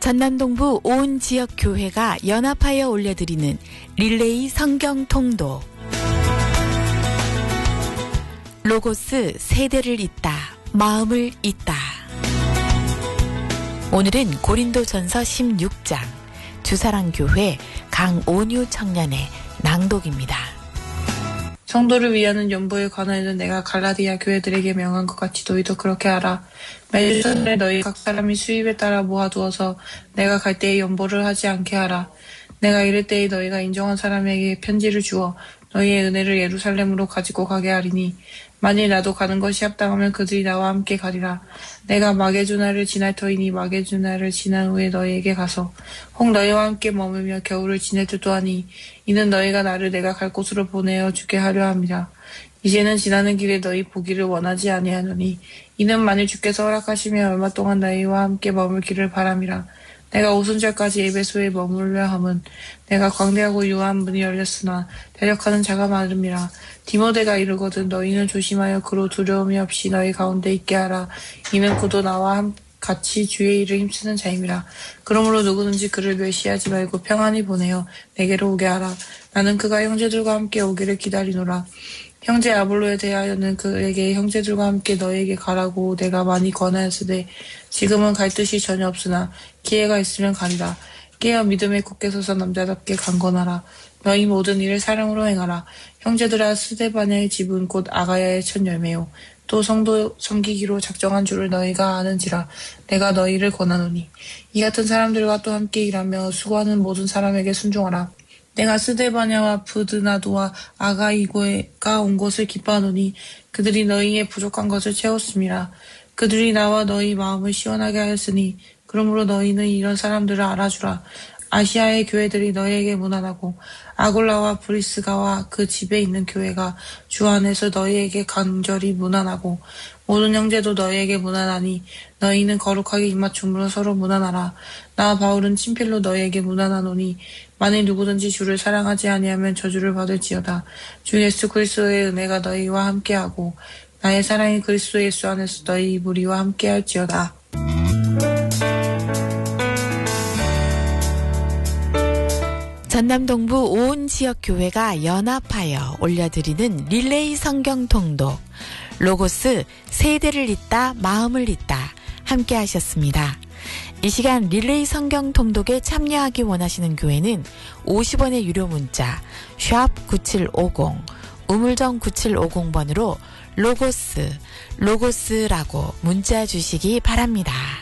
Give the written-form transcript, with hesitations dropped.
전남동부 온 지역 교회가 연합하여 올려드리는 릴레이 성경 통독. 로고스 세대를 잇다, 마음을 잇다. 오늘은 고린도전서 16장 주사랑교회 강온유 청년의 낭독입니다. 성도를 위하는 연보에 관하여는 내가 갈라디아 교회들에게 명한 것 같이 너희도 그렇게 하라. 매주 전에 너희 각 사람이 수입에 따라 모아두어서 내가 갈 때에 연보를 하지 않게 하라. 내가 이를 때에 너희가 인정한 사람에게 편지를 주어 너희의 은혜를 예루살렘으로 가지고 가게 하리니 만일 나도 가는 것이 합당하면 그들이 나와 함께 가리라. 내가 마게도냐를 지날 터이니 마게도냐를 지난 후에 너희에게 가서 혹 너희와 함께 머물며 겨울을 지낼 듯도 하니 이는 너희가 나를 내가 갈 곳으로 보내어 주게 하려 함이라. 이제는 지나는 길에 너희 보기를 원하지 아니하노니 이는 만일 주께서 허락하시면 얼마 동안 너희와 함께 머물기를 바람이라. 내가 오순절까지 에베소에 머물려 함은 내가 광대하고 유한 문이 열렸으나 대적하는 자가 많음이라. 디모데가 이르거든 너희는 조심하여 그로 두려움이 없이 너희 가운데 있게 하라. 이는 그도 나와 같이 주의 일을 힘쓰는 자임이라. 그러므로 누구든지 그를 멸시하지 말고 평안히 보내어 내게로 오게 하라. 나는 그가 형제들과 함께 오기를 기다리노라. 형제 아볼로에 대하여는 그에게 형제들과 함께 너에게 가라고 내가 많이 권하였으되 지금은 갈 뜻이 전혀 없으나 기회가 있으면 가리라. 깨어 믿음에 굳게 서서 남자답게 강건하라. 너희 모든 일을 사랑으로 행하라. 형제들아, 스데반의 집은 곧 아가야의 첫 열매요. 또 성도 섬기기로 작정한 줄을 너희가 아는지라. 내가 너희를 권하노니 이 같은 사람들과 또 함께 일하며 수고하는 모든 사람에게 순종하라. 내가 스데바냐와 부드나도와 아가이고가 온 것을 기뻐하노니 그들이 너희의 부족한 것을 채웠음이라. 그들이 나와 너희 마음을 시원하게 하였으니 그러므로 너희는 이런 사람들을 알아주라. 아시아의 교회들이 너희에게 무난하고 아골라와 브리스가와 그 집에 있는 교회가 주 안에서 너희에게 간절히 무난하고 모든 형제도 너희에게 무난하니 너희는 거룩하게 입맞춤으로 서로 무난하라. 나 바울은 친필로 너희에게 무난하노니 만일 누구든지 주를 사랑하지 아니하면 저주를 받을지어다. 주 예수 그리스도의 은혜가 너희와 함께하고 나의 사랑이 그리스도 예수 안에서 너희 무리와 함께할지어다. 전남동부 온 지역 교회가 연합하여 올려드리는 릴레이 성경 통독 로고스 세대를 잇다 마음을 잇다 함께 하셨습니다. 이 시간 릴레이 성경 통독에 참여하기 원하시는 교회는 50원의 유료 문자 샵 9750 우물정 9750번으로 로고스라고 문자 주시기 바랍니다.